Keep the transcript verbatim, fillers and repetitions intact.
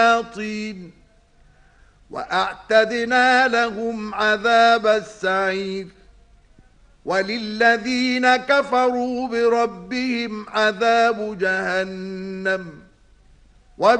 الشياطين وأعتدنا لهم عذاب السعير وللذين كفروا بربهم عذاب جهنم